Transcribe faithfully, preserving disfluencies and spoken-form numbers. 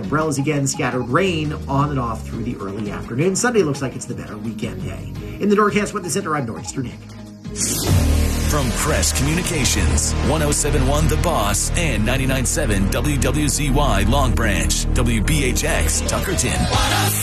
umbrellas again. Scattered rain on and off through the early afternoon. Sunday looks like it's the better weekend day. In the Norcast Weather Center, I'm Nor'easter Nick. From Crest Communications, one oh seven point one The Boss and ninety-nine point seven W W Z Y Long Branch, W B H X Tuckerton.